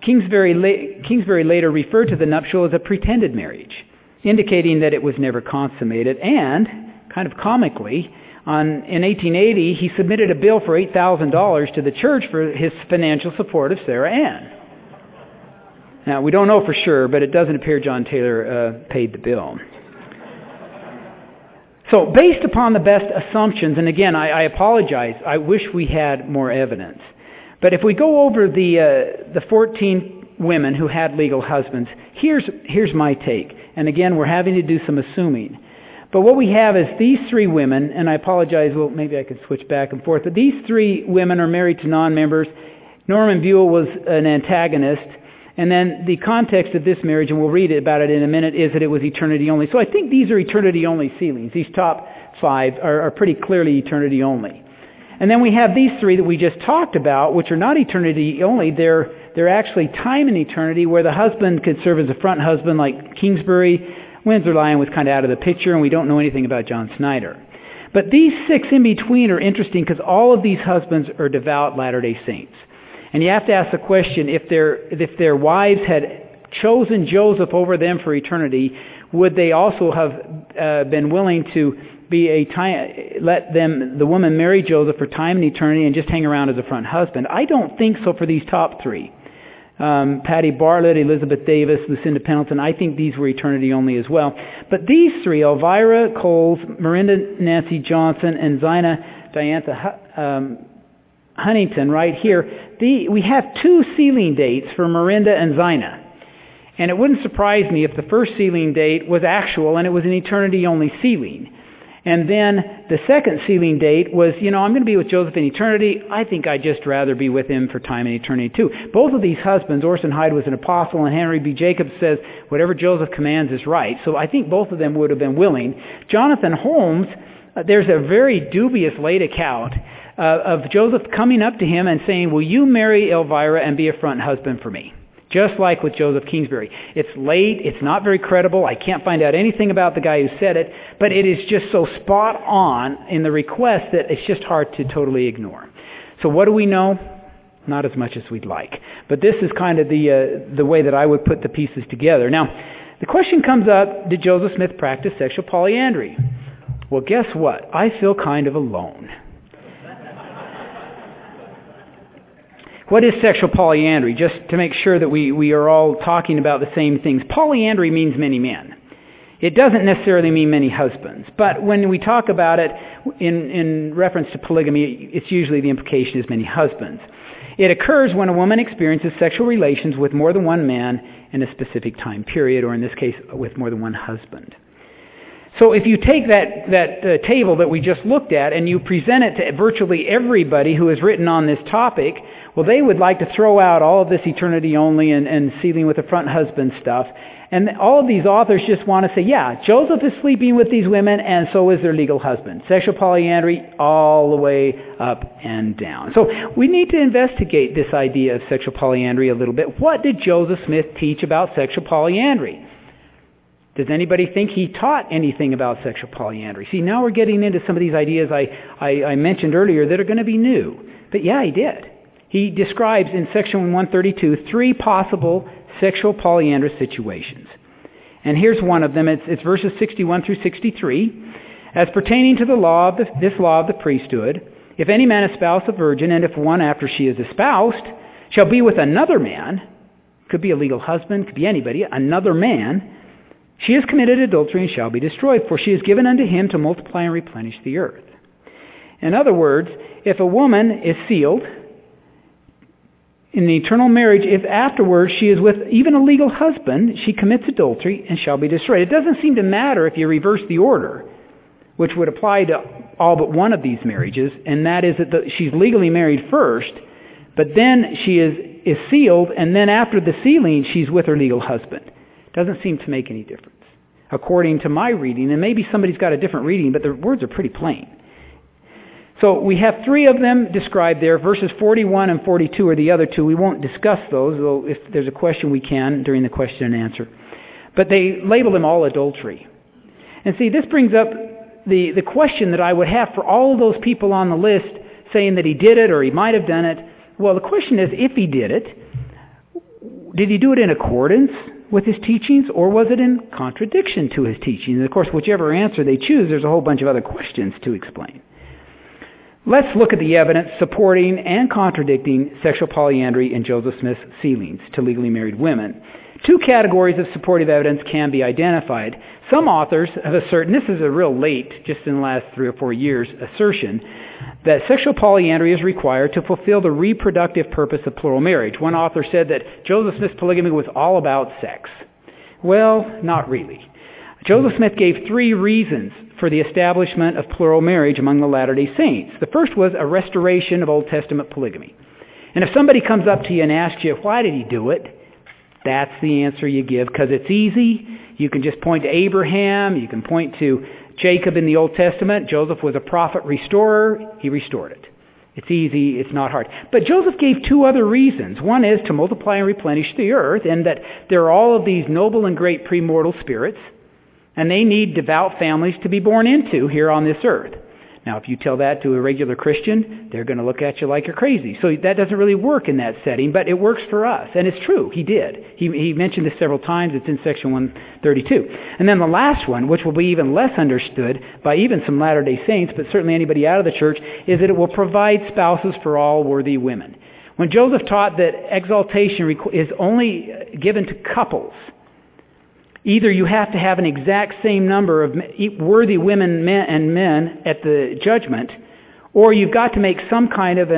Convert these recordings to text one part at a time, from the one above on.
Kingsbury later referred to the nuptial as a pretended marriage, indicating that it was never consummated, and, kind of comically, in 1880, he submitted a bill for $8,000 to the church for his financial support of Sarah Ann. Now, we don't know for sure, but it doesn't appear John Taylor paid the bill. So, based upon the best assumptions, and again, I apologize, I wish we had more evidence. But if we go over the 14 women who had legal husbands, here's my take. And again, we're having to do some assuming. But what we have is these 3 women, and I apologize, well, maybe I could switch back and forth, but these 3 women are married to non-members. Norman Buell was an antagonist. And then the context of this marriage, and we'll read about it in a minute, is that it was eternity only. So I think these are eternity only sealings. These top 5 are pretty clearly eternity only. And then we have these 3 that we just talked about, which are not eternity only. They're actually time and eternity, where the husband could serve as a front husband like Kingsbury. Windsor Lyon was kind of out of the picture, and we don't know anything about John Snyder. But these 6 in between are interesting because all of these husbands are devout Latter-day Saints. And you have to ask the question, if their wives had chosen Joseph over them for eternity, would they also have been willing to let the woman marry Joseph for time and eternity and just hang around as a front husband? I don't think so for these top 3. Patty Bartlett, Elizabeth Davis, Lucinda Pendleton, I think these were eternity only as well. But these 3, Elvira Coles, Miranda Nancy Johnson, and Zina Diantha Huntington right here, we have 2 sealing dates for Miranda and Zina. And it wouldn't surprise me if the first sealing date was actual and it was an eternity-only sealing. And then the second sealing date was, I'm going to be with Joseph in eternity. I think I'd just rather be with him for time and eternity too. Both of these husbands, Orson Hyde was an apostle, and Henry B. Jacobs says, whatever Joseph commands is right. So I think both of them would have been willing. Jonathan Holmes, there's a very dubious late account of Joseph coming up to him and saying, will you marry Elvira and be a front husband for me? Just like with Joseph Kingsbury. It's late, it's not very credible, I can't find out anything about the guy who said it, but it is just so spot on in the request that it's just hard to totally ignore. So what do we know? Not as much as we'd like. But this is kind of the way that I would put the pieces together. Now, the question comes up, did Joseph Smith practice sexual polyandry? Well, guess what? I feel kind of alone. What is sexual polyandry? Just to make sure that we are all talking about the same things. Polyandry means many men. It doesn't necessarily mean many husbands. But when we talk about it in reference to polygamy, it's usually the implication is many husbands. It occurs when a woman experiences sexual relations with more than one man in a specific time period, or in this case, with more than one husband. So if you take that table that we just looked at and you present it to virtually everybody who has written on this topic, well, they would like to throw out all of this eternity only and sealing with the front husband stuff. And all of these authors just want to say, yeah, Joseph is sleeping with these women and so is their legal husband. Sexual polyandry all the way up and down. So we need to investigate this idea of sexual polyandry a little bit. What did Joseph Smith teach about sexual polyandry? Does anybody think he taught anything about sexual polyandry? See, now we're getting into some of these ideas I mentioned earlier that are going to be new. But yeah, he did. He describes in section 132 3 possible sexual polyandrous situations. And here's one of them. It's verses 61 through 63. As pertaining to the law of this law of the priesthood, if any man espouse a virgin, and if one after she is espoused shall be with another man, could be a legal husband, could be anybody, another man, she has committed adultery and shall be destroyed, for she is given unto him to multiply and replenish the earth. In other words, if a woman is sealed in the eternal marriage, if afterwards she is with even a legal husband, she commits adultery and shall be destroyed. It doesn't seem to matter if you reverse the order, which would apply to all but one of these marriages, and that is that she's legally married first, but then she is sealed, and then after the sealing, she's with her legal husband. Doesn't seem to make any difference, according to my reading. And maybe somebody's got a different reading, but the words are pretty plain. So we have 3 of them described there. Verses 41 and 42 are the other 2. We won't discuss those, though if there's a question we can during the question and answer. But they label them all adultery. And see, this brings up the question that I would have for all of those people on the list saying that he did it or he might have done it. Well, the question is, if he did it, Did he do it in accordance with his teachings, or was it in contradiction to his teachings? And of course, whichever answer they choose, there's a whole bunch of other questions to explain. Let's look at the evidence supporting and contradicting sexual polyandry in Joseph Smith's sealings to legally married women. Two categories of supportive evidence can be identified. Some authors have asserted, and this is a real late, just in the last 3 or 4 years, assertion, that sexual polyandry is required to fulfill the reproductive purpose of plural marriage. One author said that Joseph Smith's polygamy was all about sex. Well, not really. Joseph Smith gave 3 reasons for the establishment of plural marriage among the Latter-day Saints. The first was a restoration of Old Testament polygamy. And if somebody comes up to you and asks you, why did he do it? That's the answer you give, because it's easy. You can just point to Abraham. You can point to Jacob in the Old Testament. Joseph was a prophet restorer. He restored it. It's easy. It's not hard. But Joseph gave 2 other reasons. One is to multiply and replenish the earth, and that there are all of these noble and great premortal spirits, and they need devout families to be born into here on this earth. Now, if you tell that to a regular Christian, they're going to look at you like you're crazy. So that doesn't really work in that setting, but it works for us. And it's true. He did. He mentioned this several times. It's in section 132. And then the last one, which will be even less understood by even some Latter-day Saints, but certainly anybody out of the church, is that it will provide spouses for all worthy women. When Joseph taught that exaltation is only given to couples, either you have to have an exact same number of worthy women and men at the judgment, or you've got to make some kind of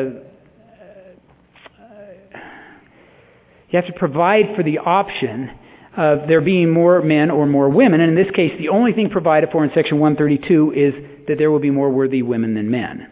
you have to provide for the option of there being more men or more women. And in this case, the only thing provided for in section 132 is that there will be more worthy women than men.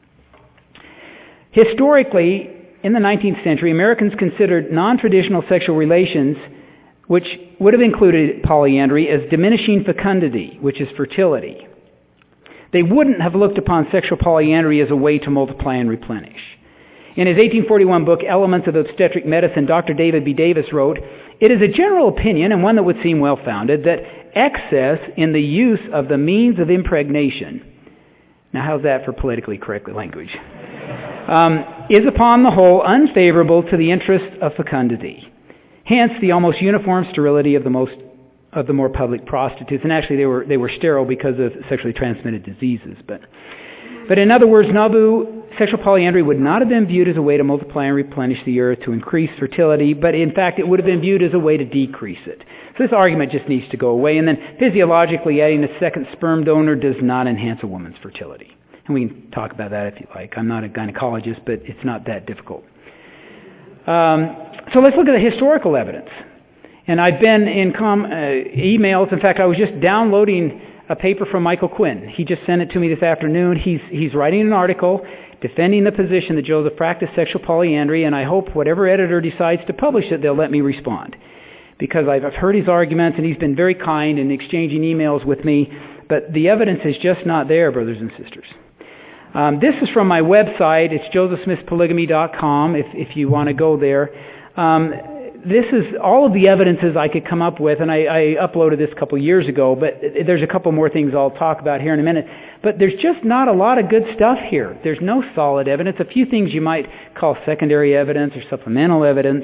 Historically, in the 19th century, Americans considered non-traditional sexual relations, which would have included polyandry, as diminishing fecundity, which is fertility. They wouldn't have looked upon sexual polyandry as a way to multiply and replenish. In his 1841 book, Elements of Obstetric Medicine, Dr. David B. Davis wrote, "It is a general opinion, and one that would seem well-founded, that excess in the use of the means of impregnation," now how's that for politically correct language, "is upon the whole unfavorable to the interests of fecundity. Hence, the almost uniform sterility of the more public prostitutes." And actually, they were sterile because of sexually transmitted diseases. But in other words, Nauvoo, sexual polyandry would not have been viewed as a way to multiply and replenish the earth to increase fertility, but in fact, it would have been viewed as a way to decrease it. So this argument just needs to go away. And then physiologically, adding a second sperm donor does not enhance a woman's fertility. And we can talk about that if you like. I'm not a gynecologist, but it's not that difficult. So let's look at the historical evidence. And I've been in emails. In fact, I was just downloading a paper from Michael Quinn. He just sent it to me this afternoon. He's writing an article defending the position that Joseph practiced sexual polyandry, and I hope whatever editor decides to publish it, they'll let me respond. Because I've heard his arguments, and he's been very kind in exchanging emails with me, but the evidence is just not there, brothers and sisters. This is from my website. It's josephsmithpolygamy.com if you want to go there. This is all of the evidences I could come up with, and I uploaded this a couple years ago, but there's a couple more things I'll talk about here in a minute. But there's just not a lot of good stuff here. There's no solid evidence. A few things you might call secondary evidence or supplemental evidence.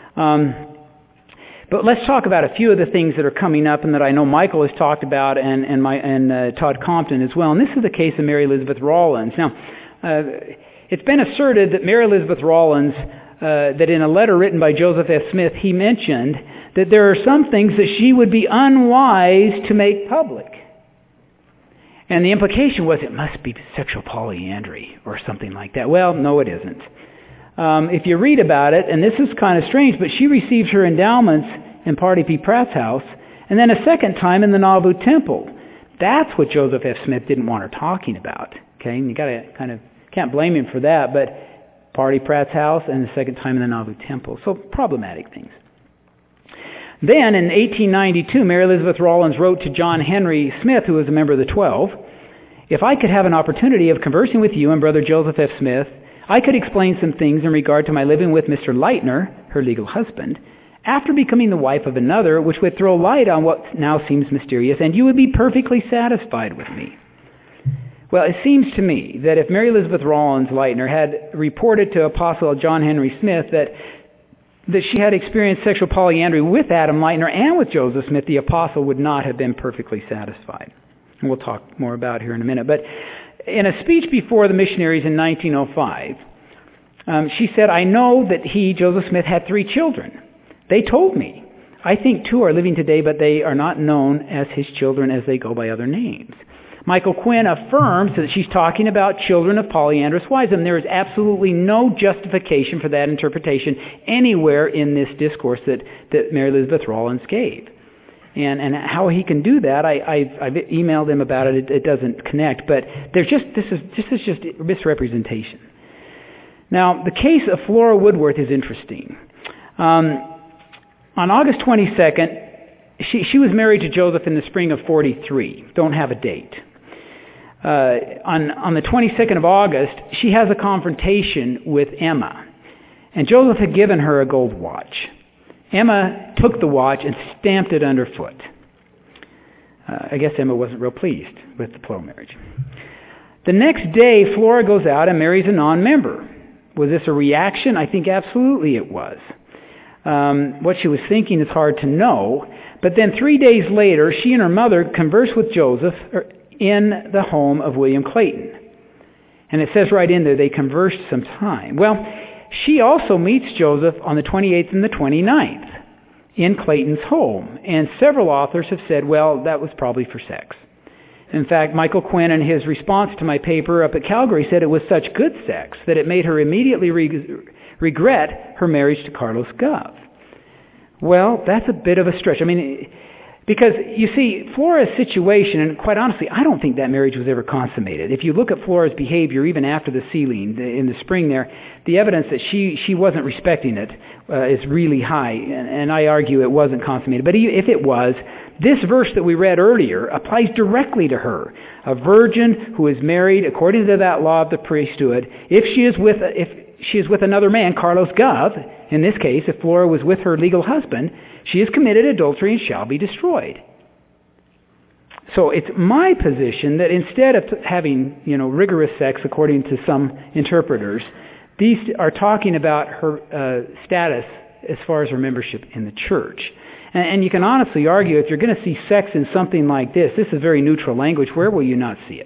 But let's talk about a few of the things that are coming up and that I know Michael has talked about and Todd Compton as well. And this is the case of Mary Elizabeth Rawlins. Now, it's been asserted that Mary Elizabeth Rawlins, that in a letter written by Joseph F. Smith, he mentioned that there are some things that she would be unwise to make public. And the implication was it must be sexual polyandry or something like that. Well, no, it isn't. If you read about it, and this is kind of strange, but she received her endowments in Party P. Pratt's house, and then a second time in the Nauvoo Temple. That's what Joseph F. Smith didn't want her talking about. Okay, and you got to can't blame him for that, but Party Pratt's house and the second time in the Nauvoo Temple. So problematic things. Then in 1892, Mary Elizabeth Rawlins wrote to John Henry Smith, who was a member of the 12, "If I could have an opportunity of conversing with you and Brother Joseph F. Smith, I could explain some things in regard to my living with Mr. Leitner, her legal husband, after becoming the wife of another, which would throw light on what now seems mysterious, and you would be perfectly satisfied with me." Well, it seems to me that if Mary Elizabeth Rawlins Leitner had reported to Apostle John Henry Smith that that she had experienced sexual polyandry with Adam Lightner and with Joseph Smith, the apostle would not have been perfectly satisfied. And we'll talk more about here in a minute. But in a speech before the missionaries in 1905, she said, "I know that he, Joseph Smith, had 3 children. They told me. I think 2 are living today, but they are not known as his children as they go by other names." Michael Quinn affirms that she's talking about children of polyandrous wives, and there is absolutely no justification for that interpretation anywhere in this discourse that Mary Elizabeth Rawlins gave. And how he can do that, I've emailed him about it. It doesn't connect, but this is just misrepresentation. Now, the case of Flora Woodworth is interesting. On August 22nd, she was married to Joseph in the spring of 43. Don't have a date. On the 22nd of August, she has a confrontation with Emma. And Joseph had given her a gold watch. Emma took the watch and stamped it underfoot. I guess Emma wasn't real pleased with the plural marriage. The next day, Flora goes out and marries a non-member. Was this a reaction? I think absolutely it was. What she was thinking is hard to know. But then 3 days later, she and her mother converse with Joseph in the home of William Clayton. And it says right in there, they conversed some time. Well, she also meets Joseph on the 28th and the 29th in Clayton's home. And several authors have said, well, that was probably for sex. In fact, Michael Quinn, in his response to my paper up at Calgary, said it was such good sex that it made her immediately regret her marriage to Carlos Gove. Well, that's a bit of a stretch. I mean, because, you see, Flora's situation, and quite honestly, I don't think that marriage was ever consummated. If you look at Flora's behavior, even after the sealing in the spring there, the evidence that she wasn't respecting it is really high, and I argue it wasn't consummated. But if it was, this verse that we read earlier applies directly to her. A virgin who is married according to that law of the priesthood, if she is with another man, Carlos Gove, in this case, if Flora was with her legal husband, she has committed adultery and shall be destroyed. So it's my position that instead of having, rigorous sex according to some interpreters, these are talking about her status as far as her membership in the church. And you can honestly argue, if you're going to see sex in something like this is very neutral language, where will you not see it?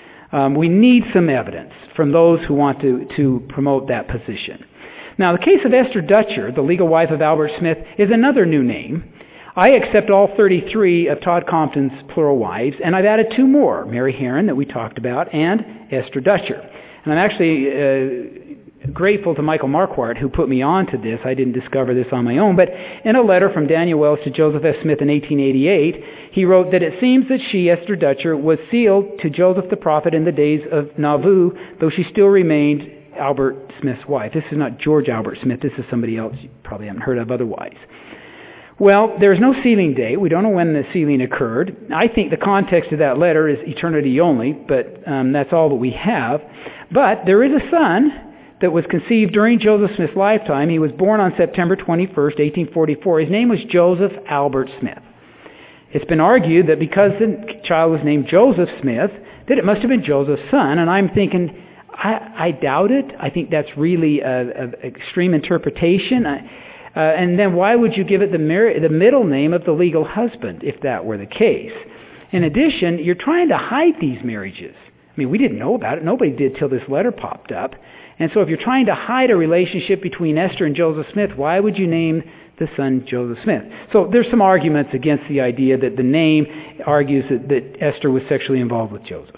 We need some evidence from those who want to promote that position. Now, the case of Esther Dutcher, the legal wife of Albert Smith, is another new name. I accept all 33 of Todd Compton's plural wives, and I've added 2 more, Mary Herron, that we talked about, and Esther Dutcher. And I'm actually grateful to Michael Marquardt, who put me on to this. I didn't discover this on my own, but in a letter from Daniel Wells to Joseph S. Smith in 1888, he wrote that it seems that she, Esther Dutcher, was sealed to Joseph the prophet in the days of Nauvoo, though she still remained Albert Smith's wife. This is not George Albert Smith. This is somebody else you probably haven't heard of otherwise. Well, there's no sealing date. We don't know when the sealing occurred. I think the context of that letter is eternity only, but that's all that we have. But there is a son that was conceived during Joseph Smith's lifetime. He was born on September 21st, 1844. His name was Joseph Albert Smith. It's been argued that because the child was named Joseph Smith, that it must have been Joseph's son, and I'm thinking, I doubt it. I think that's really an extreme interpretation. And then why would you give it the middle name of the legal husband if that were the case? In addition, you're trying to hide these marriages. I mean, we didn't know about it. Nobody did till this letter popped up. And so if you're trying to hide a relationship between Esther and Joseph Smith, why would you name the son Joseph Smith? So there's some arguments against the idea that the name argues that Esther was sexually involved with Joseph.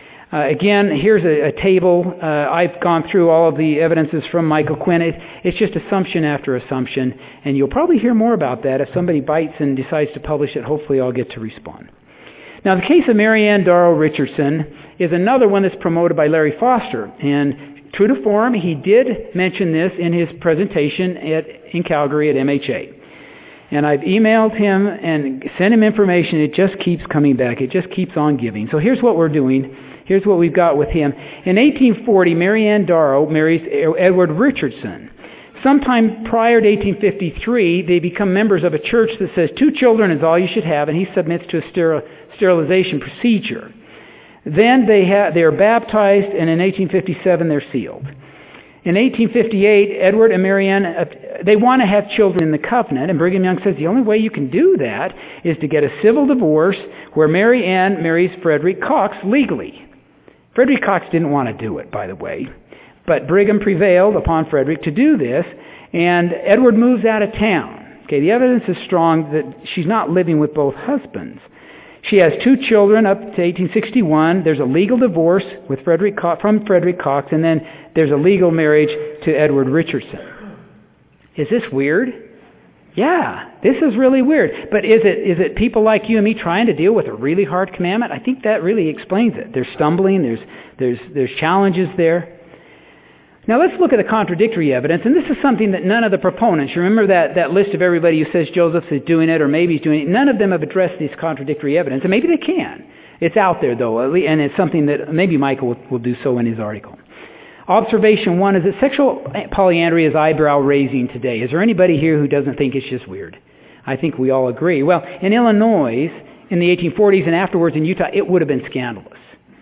Again, here's a table. I've gone through all of the evidences from Michael Quinn. It's just assumption after assumption, and you'll probably hear more about that. If somebody bites and decides to publish it, hopefully I'll get to respond. Now, the case of Marianne Darrow Richardson is another one that's promoted by Larry Foster, and true to form, he did mention this in his presentation in Calgary at MHA. And I've emailed him and sent him information. It just keeps coming back. It just keeps on giving. So here's what we're doing. Here's what we've got with him. In 1840, Marianne Darrow marries Edward Richardson. Sometime prior to 1853, they become members of a church that says 2 children is all you should have, and he submits to a sterilization procedure. Then they are baptized, and in 1857 they're sealed. In 1858, Edward and Marianne, they want to have children in the covenant, and Brigham Young says the only way you can do that is to get a civil divorce where Mary Ann marries Frederick Cox legally. Frederick Cox didn't want to do it, by the way, but Brigham prevailed upon Frederick to do this, and Edward moves out of town. Okay, the evidence is strong that she's not living with both husbands. She has 2 children up to 1861. There's a legal divorce with from Frederick Cox, and then there's a legal marriage to Edward Richardson. Is this weird? Yeah, this is really weird. But is it people like you and me trying to deal with a really hard commandment? I think that really explains it. There's stumbling, there's challenges there. Now let's look at the contradictory evidence, and this is something that none of the proponents, you remember that list of everybody who says Joseph is doing it or maybe he's doing it, none of them have addressed this contradictory evidence, and maybe they can. It's out there though, and it's something that maybe Michael will do so in his article. Observation 1 is that sexual polyandry is eyebrow-raising today. Is there anybody here who doesn't think it's just weird? I think we all agree. Well, in Illinois, in the 1840s and afterwards in Utah, it would have been scandalous.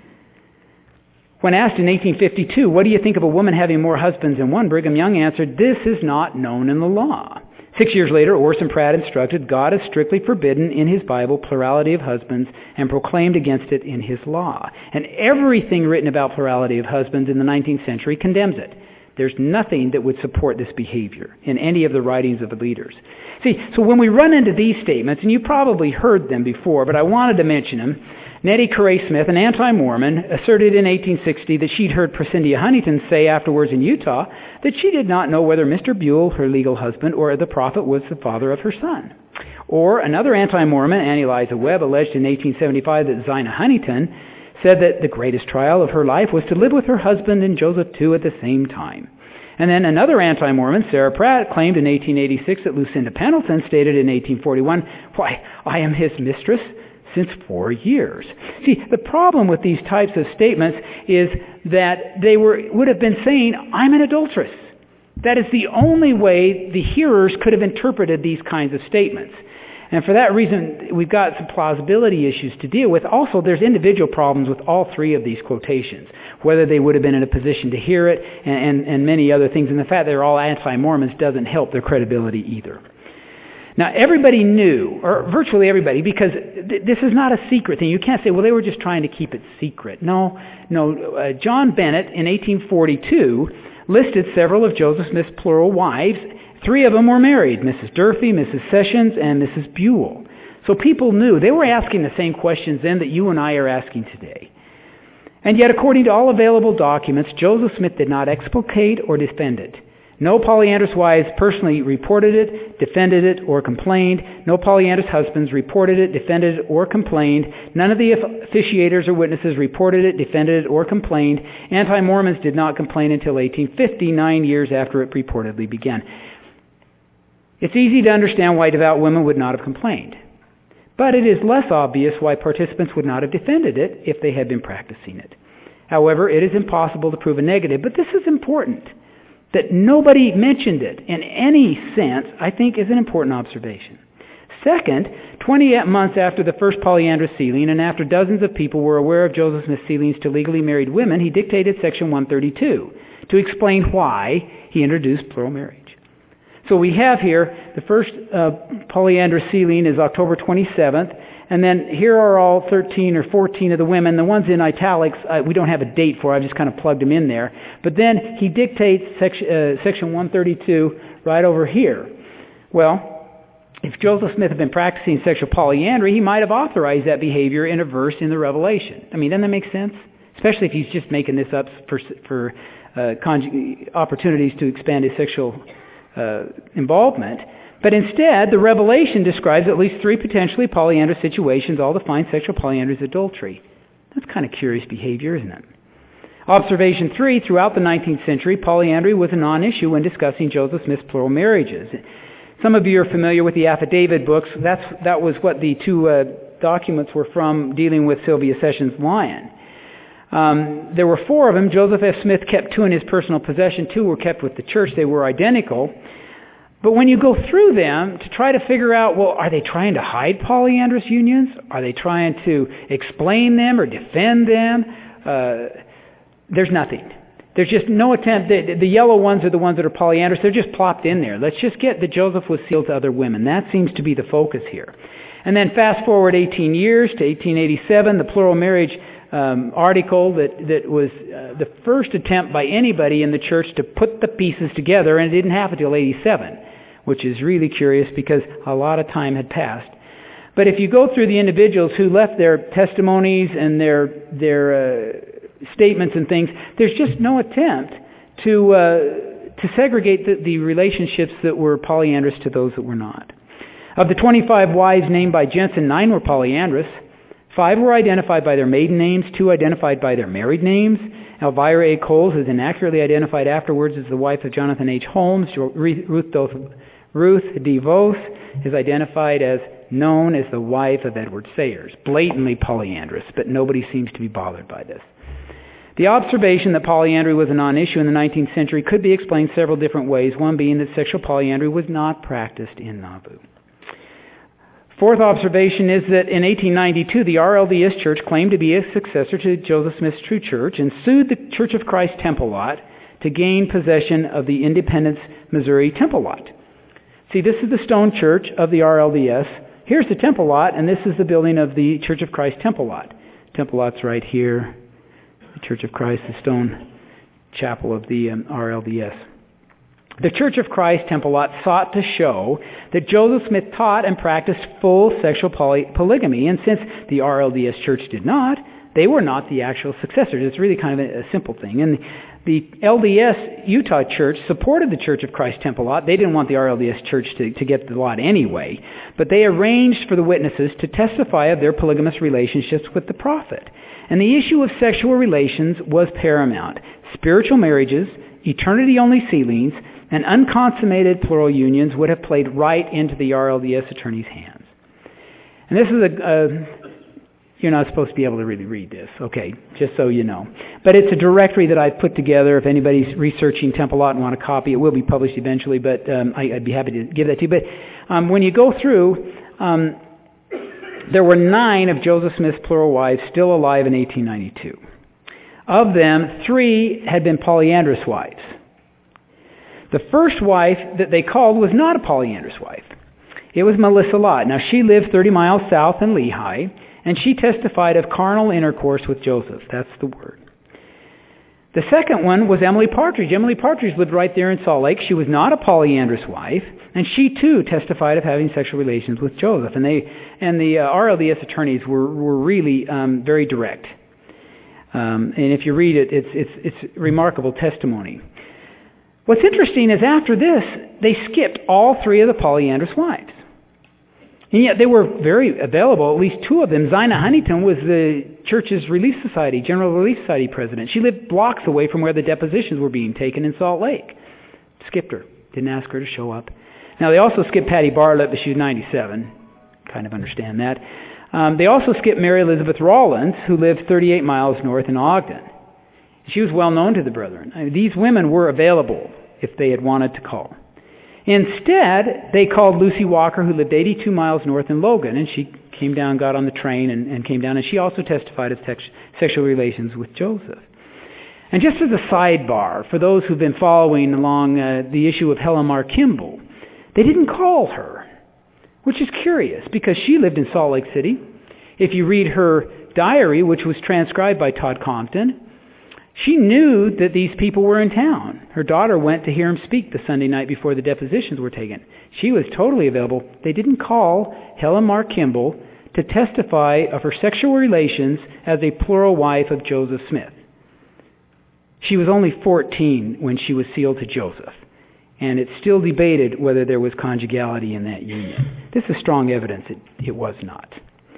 When asked in 1852, what do you think of a woman having more husbands than one, Brigham Young answered, this is not known in the law. 6 years later, Orson Pratt instructed, God has strictly forbidden in his Bible plurality of husbands and proclaimed against it in his law. And everything written about plurality of husbands in the 19th century condemns it. There's nothing that would support this behavior in any of the writings of the leaders. See, so when we run into these statements, and you probably heard them before, but I wanted to mention them, Nettie Correa Smith, an anti-Mormon, asserted in 1860 that she'd heard Prescindia Huntington say afterwards in Utah that she did not know whether Mr. Buell, her legal husband, or the prophet was the father of her son. Or another anti-Mormon, Annie Liza Webb, alleged in 1875 that Zina Huntington said that the greatest trial of her life was to live with her husband and Joseph too at the same time. And then another anti-Mormon, Sarah Pratt, claimed in 1886 that Lucinda Pendleton stated in 1841, "Why, I am his mistress since 4 years." See, the problem with these types of statements is that they would have been saying, I'm an adulteress. That is the only way the hearers could have interpreted these kinds of statements. And for that reason, we've got some plausibility issues to deal with. Also, there's individual problems with all 3 of these quotations, whether they would have been in a position to hear it and many other things. And the fact they're all anti-Mormons doesn't help their credibility either. Now, everybody knew, or virtually everybody, because this is not a secret thing. You can't say, well, they were just trying to keep it secret. No. John Bennett, in 1842, listed several of Joseph Smith's plural wives. 3 of them were married, Mrs. Durfee, Mrs. Sessions, and Mrs. Buell. So people knew. They were asking the same questions then that you and I are asking today. And yet, according to all available documents, Joseph Smith did not explicate or defend it. No polyandrous wives personally reported it, defended it, or complained. No polyandrous husbands reported it, defended it, or complained. None of the officiators or witnesses reported it, defended it, or complained. Anti-Mormons did not complain until 1850, 9 years after it reportedly began. It's easy to understand why devout women would not have complained. But it is less obvious why participants would not have defended it if they had been practicing it. However, it is impossible to prove a negative, but this is important. That nobody mentioned it in any sense, I think, is an important observation. Second, 28 months after the first polyandrous sealing and after dozens of people were aware of Joseph Smith's sealings to legally married women, he dictated Section 132 to explain why he introduced plural marriage. So we have here the first polyandrous sealing is October 27th, and then here are all 13 or 14 of the women. The ones in italics, we don't have a date for. I've just kind of plugged them in there. But then he dictates Section 132 right over here. Well, if Joseph Smith had been practicing sexual polyandry, he might have authorized that behavior in a verse in the Revelation. I mean, doesn't that make sense? Especially if he's just making this up for opportunities to expand his sexual involvement. But instead, the Revelation describes at least 3 potentially polyandrous situations, all define sexual polyandry as adultery. That's kind of curious behavior, isn't it? Observation 3, throughout the 19th century, polyandry was a non-issue when discussing Joseph Smith's plural marriages. Some of you are familiar with the affidavit books. That was what the 2 documents were from dealing with Sylvia Sessions Lyon. There were 4 of them. Joseph F. Smith kept 2 in his personal possession. 2 were kept with the church. They were identical. But when you go through them to try to figure out, well, are they trying to hide polyandrous unions? Are they trying to explain them or defend them? There's nothing. There's just no attempt. The yellow ones are the ones that are polyandrous. They're just plopped in there. Let's just get that Joseph was sealed to other women. That seems to be the focus here. And then fast forward 18 years to 1887, the plural marriage article that was the first attempt by anybody in the church to put the pieces together, and it didn't happen until 87, which is really curious because a lot of time had passed. But if you go through the individuals who left their testimonies and their statements and things, there's just no attempt to segregate the relationships that were polyandrous to those that were not. Of the 25 wives named by Jensen, 9 were polyandrous. 5 were identified by their maiden names, 2 identified by their married names. Elvira A. Coles is inaccurately identified afterwards as the wife of Jonathan H. Holmes. Ruth D. Vos is identified as known as the wife of Edward Sayers. Blatantly polyandrous, but nobody seems to be bothered by this. The observation that polyandry was a non-issue in the 19th century could be explained several different ways, one being that sexual polyandry was not practiced in Nauvoo. Fourth observation is that in 1892, the RLDS Church claimed to be a successor to Joseph Smith's True Church and sued the Church of Christ Temple Lot to gain possession of the Independence, Missouri Temple Lot. See, this is the stone church of the RLDS. Here's the Temple Lot, and this is the building of the Church of Christ Temple Lot. Temple Lot's right here. The Church of Christ, the stone chapel of the RLDS. The Church of Christ Temple Lot sought to show that Joseph Smith taught and practiced full sexual polygamy, and since the RLDS Church did not, they were not the actual successors. It's really kind of a simple thing. And the LDS Utah Church supported the Church of Christ Temple Lot. They didn't want the RLDS Church to get the lot anyway, but they arranged for the witnesses to testify of their polygamous relationships with the prophet. And the issue of sexual relations was paramount. Spiritual marriages, eternity-only sealings, and unconsummated plural unions would have played right into the RLDS attorney's hands. And this is you're not supposed to be able to really read this, okay, just so you know. But it's a directory that I've put together. If anybody's researching Temple Lot and want a copy, it will be published eventually, but I'd be happy to give that to you. But when you go through, there were 9 of Joseph Smith's plural wives still alive in 1892. Of them, 3 had been polyandrous wives. The first wife that they called was not a polyandrous wife. It was Melissa Lott. Now, she lived 30 miles south in Lehi, and she testified of carnal intercourse with Joseph. That's the word. The second one was Emily Partridge. Emily Partridge lived right there in Salt Lake. She was not a polyandrous wife, and she too testified of having sexual relations with Joseph. And the RLDS attorneys were really very direct. And if you read it, it's remarkable testimony. What's interesting is after this, they skipped all 3 of the polyandrous wives. And yet they were very available, at least 2 of them. Zina Huntington was the church's Relief Society, General Relief Society president. She lived blocks away from where the depositions were being taken in Salt Lake. Skipped her. Didn't ask her to show up. Now they also skipped Patty Bartlett, but she was 97. Kind of understand that. They also skipped Mary Elizabeth Rollins, who lived 38 miles north in Ogden. She was well known to the brethren. I mean, these women were available if they had wanted to call. Instead, they called Lucy Walker, who lived 82 miles north in Logan, and she came down, got on the train, and came down, and she also testified of sexual relations with Joseph. And just as a sidebar, for those who've been following along the issue of Helen Mar Kimball, they didn't call her, which is curious, because she lived in Salt Lake City. If you read her diary, which was transcribed by Todd Compton, she knew that these people were in town. Her daughter went to hear him speak the Sunday night before the depositions were taken. She was totally available. They didn't call Helen Mar Kimball to testify of her sexual relations as a plural wife of Joseph Smith. She was only 14 when she was sealed to Joseph, and it's still debated whether there was conjugality in that union. This is strong evidence it was not.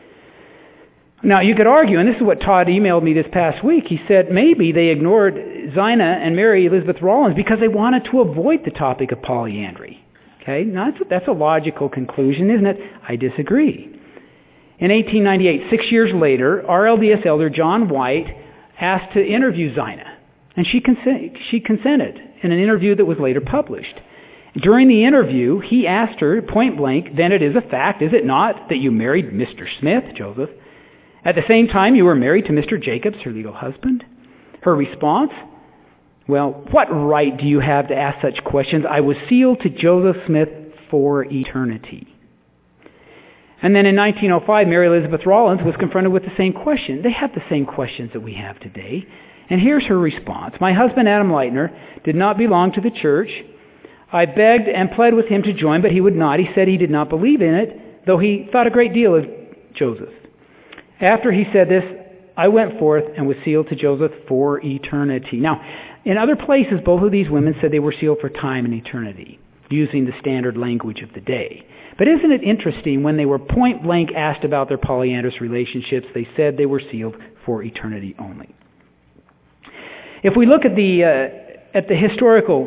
Now, you could argue, and this is what Todd emailed me this past week, he said maybe they ignored Zina and Mary Elizabeth Rollins because they wanted to avoid the topic of polyandry. Okay, now that's a logical conclusion, isn't it? I disagree. In 1898, 6 years later, RLDS elder John White asked to interview Zina, and she consented in an interview that was later published. During the interview, he asked her point blank, "Then it is a fact, is it not, that you married Mr. Smith, Joseph? At the same time, you were married to Mr. Jacobs, her legal husband?" Her response, Well, what right do you have to ask such questions? I was sealed to Joseph Smith for eternity. And then in 1905, Mary Elizabeth Rollins was confronted with the same question. They have the same questions that we have today. And here's her response. My husband, Adam Leitner, did not belong to the church. I begged and pled with him to join, but he would not. He said he did not believe in it, though he thought a great deal of Joseph. After he said this, I went forth and was sealed to Joseph for eternity. Now, in other places, both of these women said they were sealed for time and eternity, using the standard language of the day. But isn't it interesting, when they were point blank asked about their polyandrous relationships, they said they were sealed for eternity only. If we look at the historical,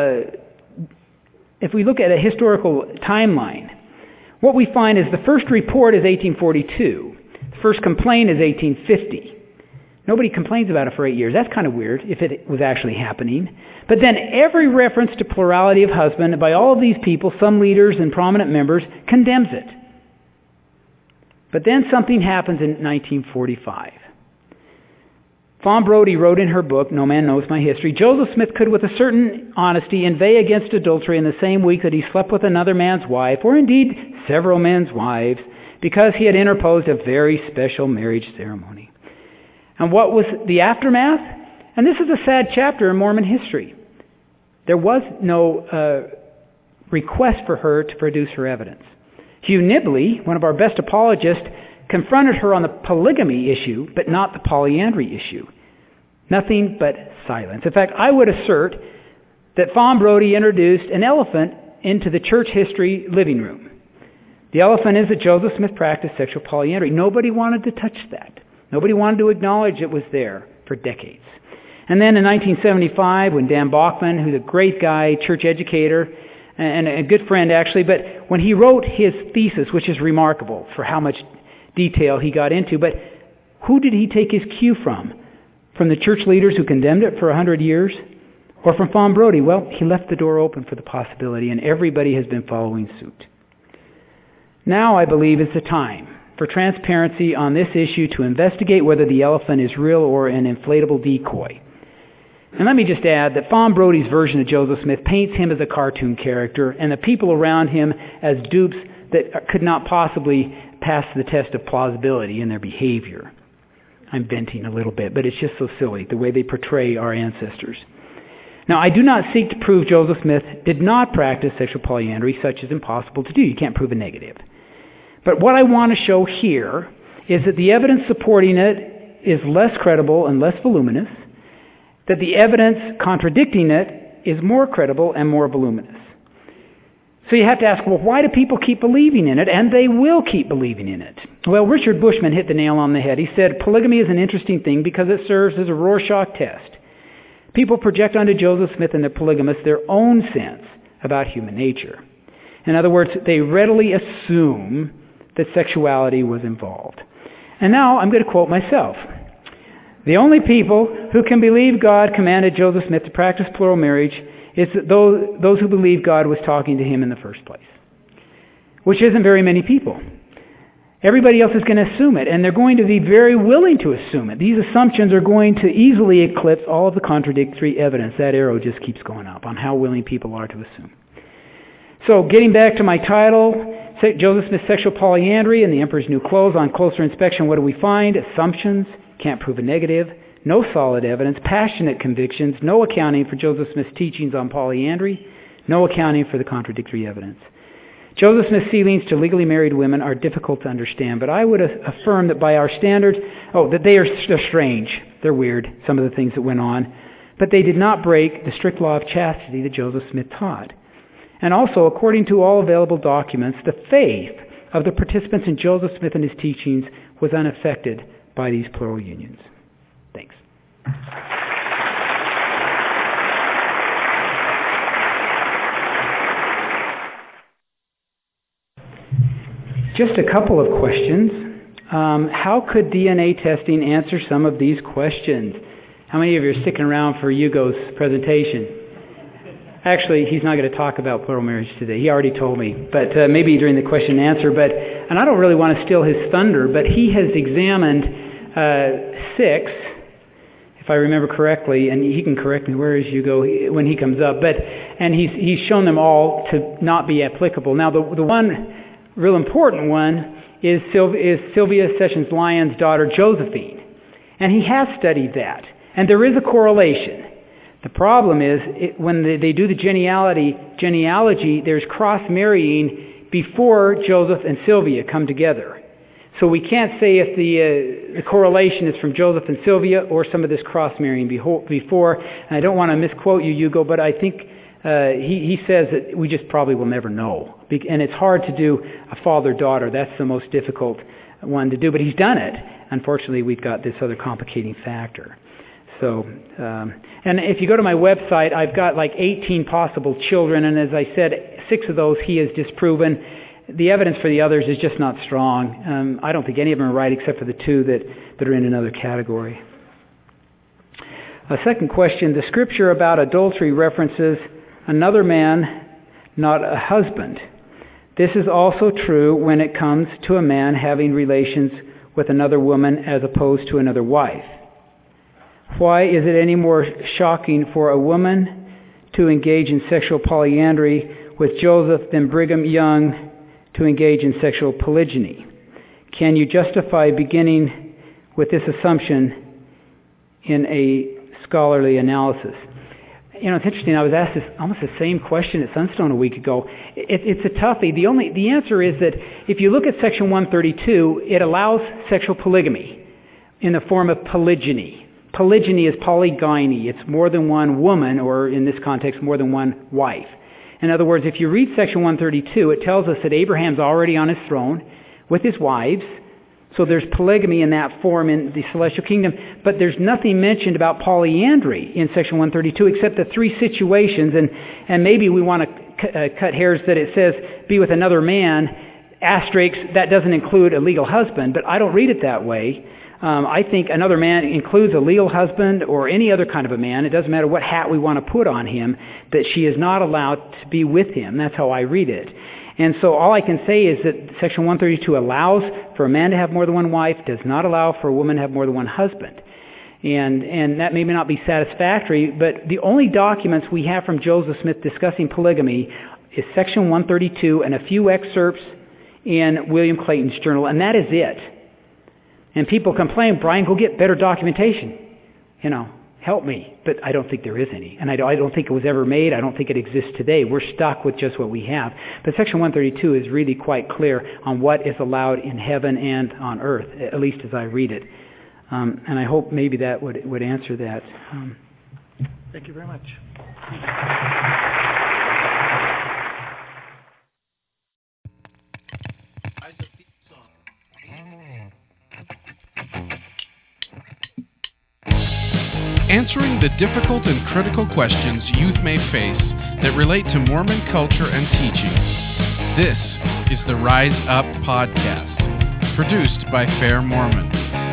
if we look at a historical timeline, what we find is the first report is 1842. The first complaint is 1850. Nobody complains about it for 8 years. That's kind of weird if it was actually happening. But then every reference to plurality of husband by all of these people, some leaders and prominent members, condemns it. But then something happens in 1945. Fawn Brodie wrote in her book, No Man Knows My History, Joseph Smith could with a certain honesty inveigh against adultery in the same week that he slept with another man's wife, or indeed several men's wives, because he had interposed a very special marriage ceremony. And what was the aftermath? And this is a sad chapter in Mormon history. There was no request for her to produce her evidence. Hugh Nibley, one of our best apologists, confronted her on the polygamy issue, but not the polyandry issue. Nothing but silence. In fact, I would assert that Fawn Brodie introduced an elephant into the church history living room. The elephant is that Joseph Smith practiced sexual polyandry. Nobody wanted to touch that. Nobody wanted to acknowledge it was there for decades. And then in 1975, when Dan Bachman, who's a great guy, church educator, and a good friend actually, but when he wrote his thesis, which is remarkable for how much detail he got into, but who did he take his cue from? From the church leaders who condemned it for 100 years? Or from Fawn Brodie? Well, he left the door open for the possibility, and everybody has been following suit. Now, I believe, is the time for transparency on this issue to investigate whether the elephant is real or an inflatable decoy. And let me just add that Fawn Brodie's version of Joseph Smith paints him as a cartoon character and the people around him as dupes that could not possibly pass the test of plausibility in their behavior. I'm venting a little bit, but it's just so silly, the way they portray our ancestors. Now, I do not seek to prove Joseph Smith did not practice sexual polyandry. Such is impossible to do. You can't prove a negative. But what I want to show here is that the evidence supporting it is less credible and less voluminous, that the evidence contradicting it is more credible and more voluminous. So you have to ask, well, why do people keep believing in it? And they will keep believing in it. Well, Richard Bushman hit the nail on the head. He said, polygamy is an interesting thing because it serves as a Rorschach test. People project onto Joseph Smith and the polygamists their own sense about human nature. In other words, they readily assume that sexuality was involved. And now I'm going to quote myself. The only people who can believe God commanded Joseph Smith to practice plural marriage is those who believe God was talking to him in the first place, which isn't very many people. Everybody else is going to assume it, and they're going to be very willing to assume it. These assumptions are going to easily eclipse all of the contradictory evidence. That arrow just keeps going up on how willing people are to assume. So getting back to my title, Joseph Smith's Sexual Polyandry and the Emperor's New Clothes. On closer inspection, what do we find? Assumptions, can't prove a negative, no solid evidence, passionate convictions, no accounting for Joseph Smith's teachings on polyandry, no accounting for the contradictory evidence. Joseph Smith's sealings to legally married women are difficult to understand, but I would affirm that by our standards, that they're strange. They're weird, some of the things that went on. But they did not break the strict law of chastity that Joseph Smith taught. And also, according to all available documents, the faith of the participants in Joseph Smith and his teachings was unaffected by these plural unions. Thanks. Just a couple of questions. How could DNA testing answer some of these questions? How many of you are sticking around for Hugo's presentation? Actually, he's not going to talk about plural marriage today. He already told me, but maybe during the question and answer. And I don't really want to steal his thunder, but he has examined 6, if if I remember correctly, and he can correct me, where is Hugo when he comes up, and he's shown them all to not be applicable. Now, the one real important one is Sylvia Sessions Lyon's daughter, Josephine. And he has studied that. And there is a correlation. The problem is, when they do the genealogy, there's cross-marrying before Joseph and Sylvia come together. So we can't say if the correlation is from Joseph and Sylvia or some of this cross-marrying before. And I don't want to misquote you, Hugo, but I think he says that we just probably will never know. And it's hard to do a father-daughter. That's the most difficult one to do. But he's done it. Unfortunately, we've got this other complicating factor. So, and if you go to my website, I've got like 18 possible children. And as I said, 6 of those he has disproven. The evidence for the others is just not strong. I don't think any of them are right except for the 2 that are in another category. A second question, the scripture about adultery references another man, not a husband. This is also true when it comes to a man having relations with another woman as opposed to another wife. Why is it any more shocking for a woman to engage in sexual polyandry with Joseph than Brigham Young to engage in sexual polygyny? Can you justify beginning with this assumption in a scholarly analysis? You know, it's interesting. I was asked this almost the same question at Sunstone a week ago. It's a toughie. The answer is that if you look at Section 132, it allows sexual polygamy in the form of polygyny. Polygyny is polygyny. It's more than one woman, or in this context, more than one wife. In other words, if you read Section 132, it tells us that Abraham's already on his throne with his wives. So there's polygamy in that form in the celestial kingdom, but there's nothing mentioned about polyandry in Section 132 except the 3 situations, and maybe we want to cut hairs that it says, be with another man, asterisk, that doesn't include a legal husband, but I don't read it that way. I think another man includes a legal husband or any other kind of a man. It doesn't matter what hat we want to put on him, that she is not allowed to be with him. That's how I read it. And so all I can say is that Section 132 allows for a man to have more than one wife, does not allow for a woman to have more than one husband. And that may not be satisfactory, but the only documents we have from Joseph Smith discussing polygamy is Section 132 and a few excerpts in William Clayton's journal, and that is it. And people complain, Brian, go get better documentation. You know, help me. But I don't think there is any. And I don't think it was ever made. I don't think it exists today. We're stuck with just what we have. But Section 132 is really quite clear on what is allowed in heaven and on earth, at least as I read it. And I hope maybe that would answer that. Thank you very much. Answering the difficult and critical questions youth may face that relate to Mormon culture and teaching. This is the Rise Up Podcast, produced by Fair Mormon.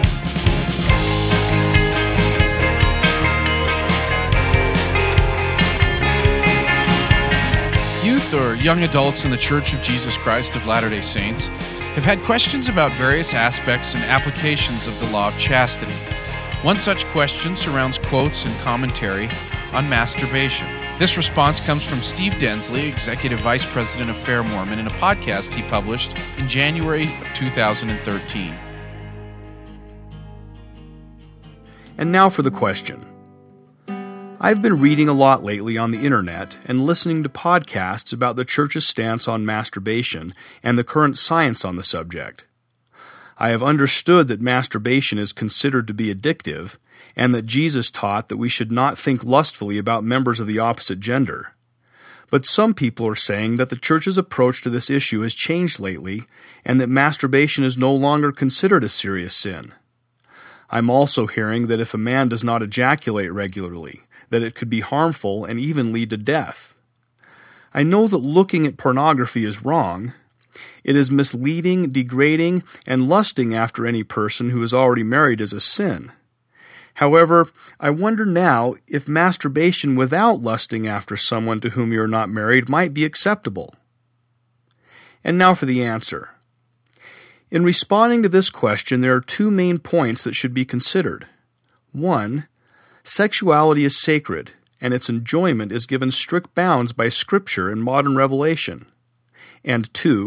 Youth or young adults in the Church of Jesus Christ of Latter-day Saints have had questions about various aspects and applications of the law of chastity. One such question surrounds quotes and commentary on masturbation. This response comes from Steve Densley, Executive Vice President of Fair Mormon, in a podcast he published in January of 2013. And now for the question. I've been reading a lot lately on the internet and listening to podcasts about the Church's stance on masturbation and the current science on the subject. I have understood that masturbation is considered to be addictive, and that Jesus taught that we should not think lustfully about members of the opposite gender. But some people are saying that the Church's approach to this issue has changed lately, and that masturbation is no longer considered a serious sin. I'm also hearing that if a man does not ejaculate regularly, that it could be harmful and even lead to death. I know that looking at pornography is wrong. It is misleading, degrading, and lusting after any person who is already married is a sin. However, I wonder now if masturbation without lusting after someone to whom you are not married might be acceptable. And now for the answer. In responding to this question, there are 2 main points that should be considered. 1, Sexuality is sacred, and its enjoyment is given strict bounds by Scripture and modern revelation. And 2,